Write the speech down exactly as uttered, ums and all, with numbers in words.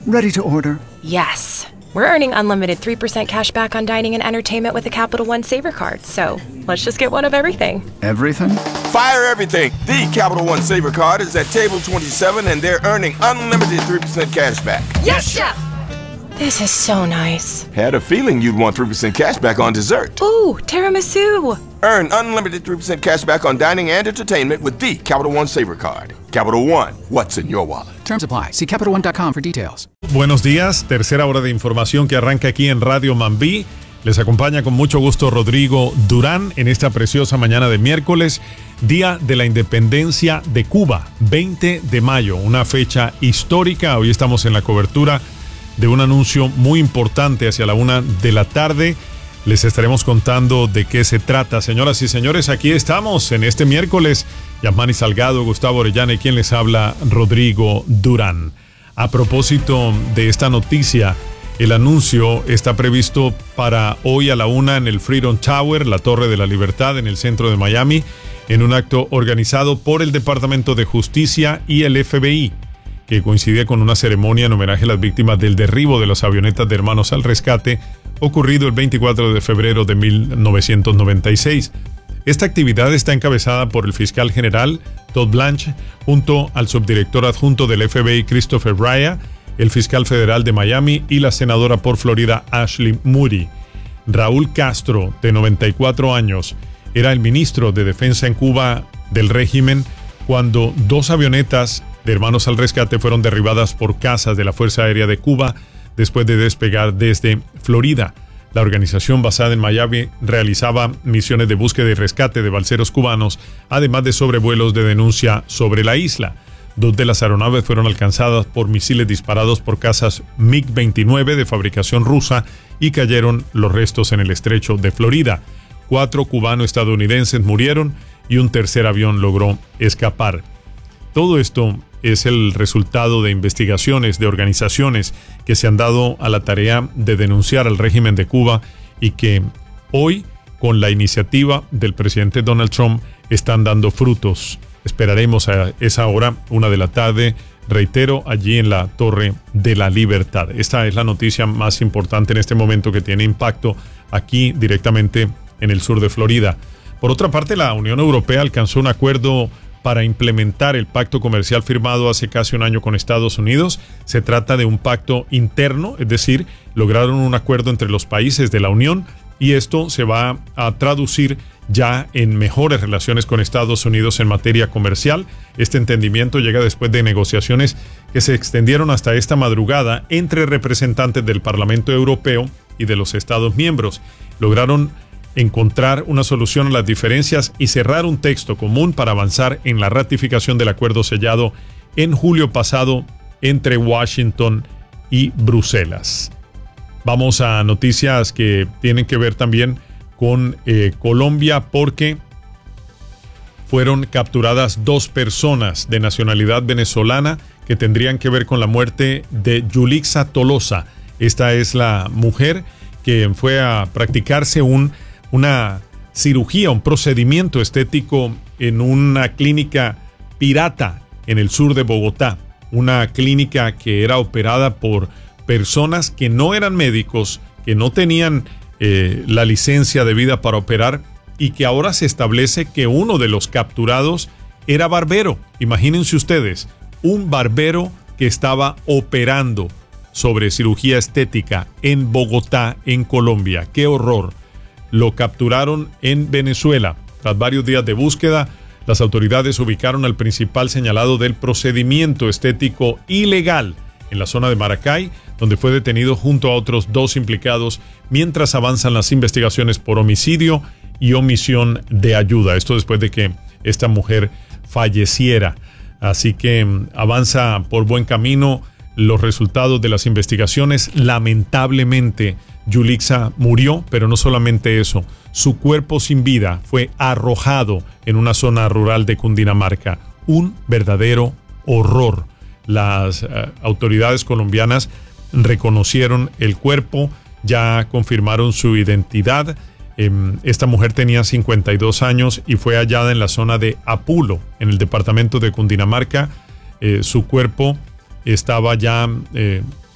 Ready to order. Yes. We're earning unlimited three percent cash back on dining and entertainment with a Capital One Saver card. So let's just get one of everything. Everything? Fire everything. The Capital One Saver card is at table twenty-seven and they're earning unlimited three percent cash back. Yes, Chef! This is so nice. Had a feeling you'd want three percent cash back on dessert. Ooh, tiramisu. Earn unlimited three percent cash back on dining and entertainment with the Capital One Saver card. Capital One, what's in your wallet? Terms apply. See Capital One dot com for details. Buenos días, tercera hora de información que arranca aquí en Radio Mambí. Les acompaña con mucho gusto Rodrigo Durán en esta preciosa mañana de miércoles, Día de la Independencia de Cuba, veinte de mayo, una fecha histórica. Hoy estamos en la cobertura de un anuncio muy importante hacia la una de la tarde. Les estaremos contando de qué se trata. Señoras y señores, aquí estamos en este miércoles. Yasmani Salgado, Gustavo Orellana y quien les habla, Rodrigo Durán. A propósito de esta noticia, el anuncio está previsto para hoy a la una en el Freedom Tower, la Torre de la Libertad en el centro de Miami, en un acto organizado por el Departamento de Justicia y el F B I, que coincide con una ceremonia en homenaje a las víctimas del derribo de las avionetas de Hermanos al Rescate, ocurrido el veinticuatro de febrero de mil novecientos noventa y seis. Esta actividad está encabezada por el fiscal general Todd Blanche, junto al subdirector adjunto del F B I Christopher Wray, el fiscal federal de Miami y la senadora por Florida Ashley Moody. Raúl Castro, de noventa y cuatro años, era el ministro de Defensa en Cuba del régimen cuando dos avionetas de Hermanos al Rescate fueron derribadas por cazas de la Fuerza Aérea de Cuba después de despegar desde Florida. La organización basada en Miami realizaba misiones de búsqueda y rescate de balseros cubanos, además de sobrevuelos de denuncia sobre la isla. Dos de las aeronaves fueron alcanzadas por misiles disparados por cazas MiG veintinueve de fabricación rusa y cayeron los restos en el estrecho de Florida. Cuatro cubano-estadounidenses murieron y un tercer avión logró escapar. Todo esto es el resultado de investigaciones de organizaciones que se han dado a la tarea de denunciar al régimen de Cuba y que hoy, con la iniciativa del presidente Donald Trump, están dando frutos. Esperaremos a esa hora, una de la tarde, reitero, allí en la Torre de la Libertad. Esta es la noticia más importante en este momento que tiene impacto aquí directamente en el sur de Florida. Por otra parte, la Unión Europea alcanzó un acuerdo para implementar el pacto comercial firmado hace casi un año con Estados Unidos. Se trata de un pacto interno, es decir, lograron un acuerdo entre los países de la Unión y esto se va a traducir ya en mejores relaciones con Estados Unidos en materia comercial. Este entendimiento llega después de negociaciones que se extendieron hasta esta madrugada entre representantes del Parlamento Europeo y de los Estados miembros. Lograron encontrar una solución a las diferencias y cerrar un texto común para avanzar en la ratificación del acuerdo sellado en julio pasado entre Washington y Bruselas. Vamos a noticias que tienen que ver también con eh, Colombia, porque fueron capturadas dos personas de nacionalidad venezolana que tendrían que ver con la muerte de Yulixa Tolosa. Esta es la mujer que fue a practicarse un una cirugía, un procedimiento estético en una clínica pirata en el sur de Bogotá. Una clínica que era operada por personas que no eran médicos, que no tenían eh, la licencia debida para operar y que ahora se establece que uno de los capturados era barbero. Imagínense ustedes, un barbero que estaba operando sobre cirugía estética en Bogotá, en Colombia. ¡Qué horror! Lo capturaron en Venezuela. Tras varios días de búsqueda, las autoridades ubicaron al principal señalado del procedimiento estético ilegal en la zona de Maracay, donde fue detenido junto a otros dos implicados mientras avanzan las investigaciones por homicidio y omisión de ayuda. Esto después de que esta mujer falleciera. Así que avanza por buen camino los resultados de las investigaciones. Lamentablemente, Yulixa murió, pero no solamente eso, su cuerpo sin vida fue arrojado en una zona rural de Cundinamarca. Un verdadero horror. Las uh, autoridades colombianas reconocieron el cuerpo, ya confirmaron su identidad. Eh, esta mujer tenía cincuenta y dos años y fue hallada en la zona de Apulo, en el departamento de Cundinamarca. Eh, su cuerpo estaba ya eh,